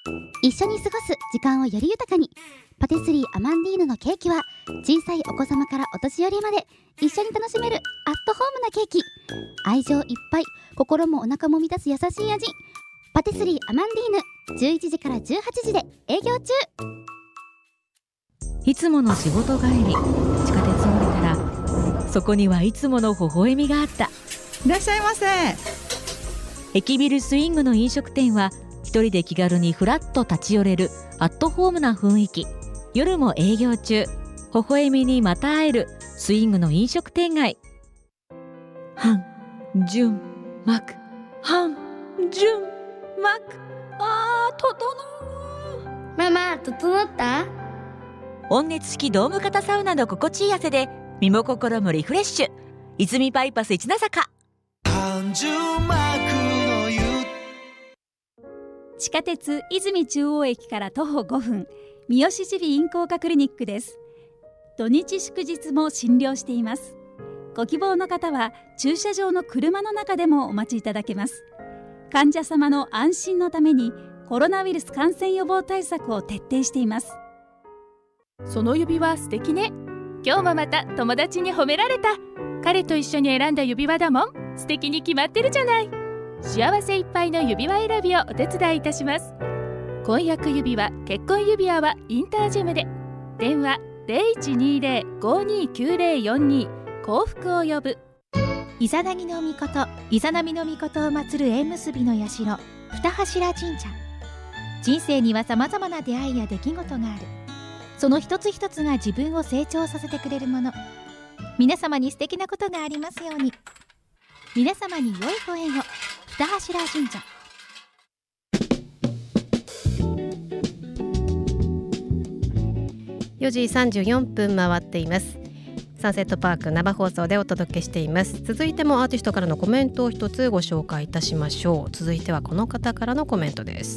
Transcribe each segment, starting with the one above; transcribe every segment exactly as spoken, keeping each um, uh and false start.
一緒に過ごす時間をより豊かに。パティスリーアマンディーヌのケーキは小さいお子様からお年寄りまで一緒に楽しめるアットホームなケーキ。愛情いっぱい、心もお腹も満たす優しい味。パティスリーアマンディーヌ、じゅういちじからじゅうはちじで営業中。 いつもの仕事帰り、地下鉄を降りたらそこにはいつもの微笑みがあった。 いらっしゃいませ。 駅ビルスイングの飲食店は一人で気軽にフラッと立ち寄れるアットホームな雰囲気。夜も営業中。微笑みにまた会えるスイングの飲食店街。半純幕半純幕。あー、整う。 ママ、整った？ 温熱式ドーム型サウナの心地いい汗で身も心もリフレッシュ。泉バイパス一ノ坂。半純幕の湯。 地下鉄泉中央駅から徒歩ごふん、三好耳鼻咽喉科クリニックです。土日祝日も診療しています。ご希望の方は駐車場の車の中でもお待ちいただけます。患者様の安心のためにコロナウイルス感染予防対策を徹底しています。 その指輪素敵ね。今日もまた友達に褒められた。彼と一緒に選んだ指輪だもん。素敵に決まってるじゃない。幸せいっぱいの指輪選びをお手伝いいたします。婚約指輪、結婚指輪はインタージェムで。電話 ゼロいちにゼロ ごにきゅうゼロよんに 幸福を呼ぶ。 イザナギの御事、イザナミの御事を祀る縁結びの社、二柱神社。人生にはさまざまな出会いや出来事がある。その一つ一つが自分を成長させてくれるもの。皆様に素敵なことがありますように。皆様に良いご縁を。二柱神社。 よじさんじゅうよんぷん回っています。サンセットパーク生放送でお届けしています。続いてもアーティストからのコメントを一つご紹介いたしましょう。続いてはこの方からのコメントです。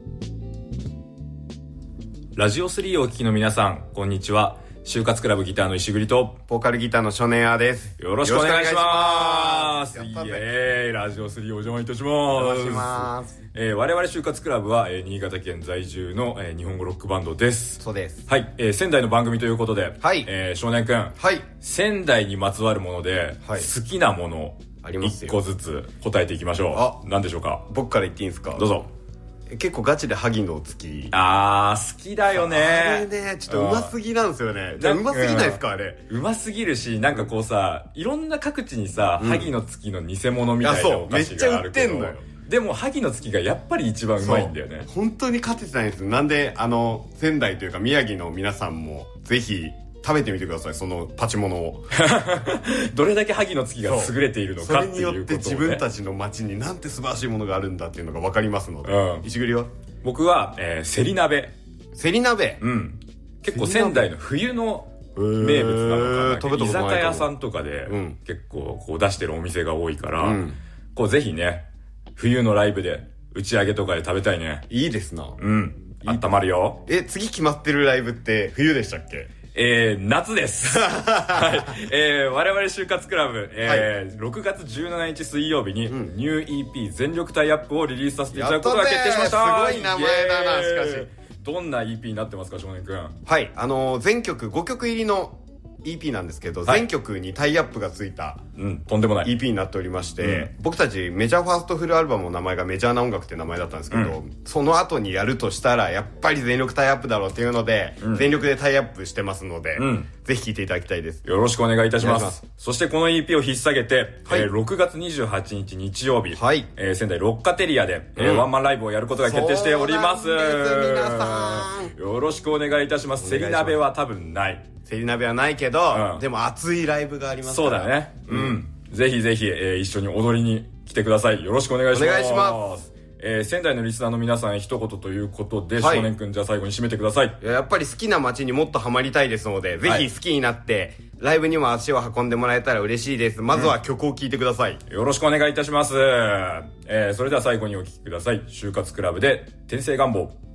ラジオスリーをお聞きの皆さん、こんにちは。就活クラブギターの石栗とボーカルギターの少年アです。 よろしくお願いします。イエーイ、ラジオスリーお邪魔いたします。お邪魔します。 えー、我々就活クラブは、えー、新潟県在住の、えー、日本語ロックバンドです。 そうです。 はい、えー、仙台の番組ということで、 はい、 えー、少年くん、 はい、 仙台にまつわるもので、はい、好きなものありますよ。 一個ずつ答えていきましょう。あ、何でしょうか。 僕から言っていいんですか。 どうぞ。 結構ガチで萩の月。 あー、好きだよね。 あれね、ちょっとうますぎなんですよね。じゃあうますぎないですか、あれ。 うますぎるし、なんかこうさ、いろんな各地にさ、うん、萩の月の偽物みたいなお菓子があるけど、めっちゃ売ってんのよ。でも萩の月がやっぱり一番うまいんだよね。 本当に勝ててないんです。なんで、あの仙台というか宮城の皆さんもぜひ食べてみてください、そのパチモノを。 どれだけ萩の月が優れているのかっていうことを、ね、 それによって自分たちの街になんて素晴らしいものがあるんだっていうのが分かりますので、うん、石栗は僕は、えー、セリ鍋。 セリ鍋、 うん、結構仙台の冬の名物なのかな。居酒屋さんとかで、うん、結構こう出してるお店が多いから、うん、こうぜひね、冬のライブで打ち上げとかで食べたいね。 いいですな。 うん。温まるよ。 え、次決まってるライブって冬でしたっけ？ えー、夏です。はい。えー、我々就活クラブ、えーはい、ろくがつじゅうしちにち水曜日に、うん、ニュー イーピー 全力タイアップをリリースさせていただくことが決定しました。 すごい名前だな、しかし。 どんな イーピー になってますか、少年くん。 はい、あのー、全曲ごきょく入りのイーピー なんですけど、はい、全曲にタイアップがついた、 うん、とんでもないイーピー になっておりまして、うん、僕たちメジャーファーストフルアルバムの名前がメジャーな音楽って名前だったんですけど、うん、その後にやるとしたらやっぱり全力タイアップだろうっていうので、うん、全力でタイアップしてますので、うん、ぜひ聴いていただきたいです。 よろしくお願いいたします。ますそしてこの イーピー を引っ提げて、はい、えー、ろくがつにじゅうはちにち日曜日、はい、えー、仙台ロッカテリアで、うん、えー、ワンマンライブをやることが決定しております。 そうなんです、皆さん。よろしくお願いいたします。セリ鍋は多分ない。 セリ鍋はないけど、うん、でも熱いライブがありますから。 そうだね。うん。うん、ぜひぜひ、えー、一緒に踊りに来てください。よろしくお願いします。 お願いします。 えー、仙台のリスナーの皆さん一言ということで、はい、少年くん、じゃあ最後に締めてください。 やっぱり好きな街にもっとハマりたいですので、ぜひ好きになって、はい、ライブにも足を運んでもらえたら嬉しいです。まずは曲を聴いてください。 うん、よろしくお願いいたします。えー、それでは最後にお聴きください。就活クラブで転生願望。